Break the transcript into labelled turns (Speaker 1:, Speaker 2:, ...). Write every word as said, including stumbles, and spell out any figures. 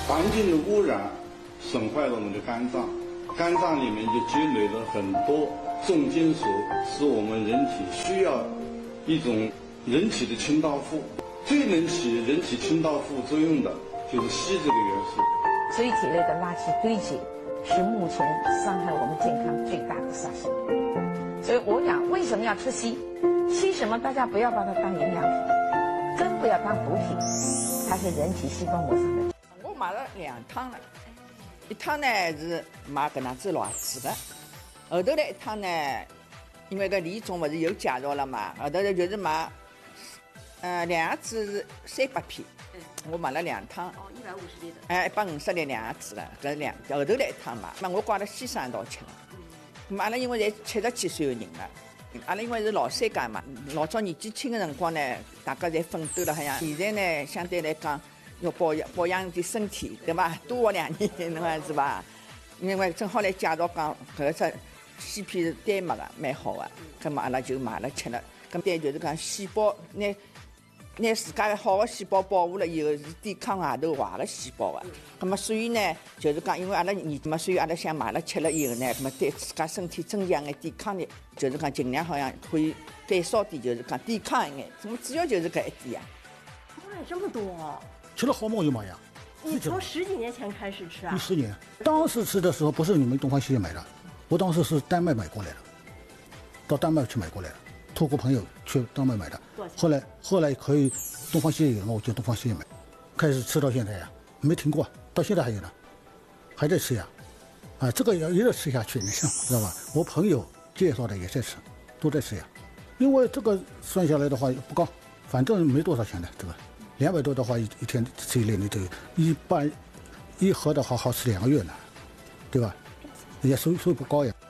Speaker 1: 环境的污染损坏了我们的肝脏，肝脏里面就积累了很多重金属，是我们人体需要一种人体的清道夫。最能起人体清道夫作用的就是硒这个元素。
Speaker 2: 所以体内的垃圾堆积是目前伤害我们健康最大的杀手。所以我讲为什么要吃硒？硒什么？大家不要把它当营养品，更不要当补品，它是人体细胞膜上的。
Speaker 3: 我买了两趟了，一趟呢是买搿能子老子的，后头来一趟呢，因为搿李总勿是有介绍了嘛，后头呢就是买，呃两盒子是三百片，我买了两趟。
Speaker 4: 哦，一百五十粒的。
Speaker 3: 哎，一百五十粒两盒子了，搿两后头来一趟嘛，嘛我挂了先生一道吃了。咁阿拉因为侪七十几岁的人了，阿拉因为是老三家嘛，老早年纪轻的辰光呢，大家侪奋斗了好像，现在呢相对来讲。要保养保养点身体，对吧？多活两年，侬讲是吧？因为正好来介绍讲搿只西片是丹麦的，蛮好的。咁么阿拉就买了吃了。咁对就是讲细胞，拿拿自家好的细胞保护了以后，是抵抗外头坏的细胞的。咁么所以呢，就是讲因为阿拉年嘛，所以阿拉想买了吃了以后呢，咁么对自家身体增强眼抵抗力，就是讲尽量好像可以减少点，就是讲抵抗一眼。咁么主要就是搿一点呀。
Speaker 4: 买这么多哦。
Speaker 5: 吃了好嘛就买呀。
Speaker 4: 你从十几年前开始吃啊？
Speaker 5: 一十年，当时吃的时候不是你们东方西药买的，我当时是丹麦买过来的，到丹麦去买过来的，托过朋友去丹麦买的。后来后来可以东方西药有了嘛，我就东方西药买，开始吃到现在呀，没停过，到现在还有呢，还在吃呀，啊，这个要一直吃下去，你想知道吧？我朋友介绍的也在吃，都在吃呀，因为这个算下来的话不高，反正没多少钱的这个。两百多的话，一一天吃一粒，你就一般一盒的话好吃两个月呢，对吧？也收收不高呀。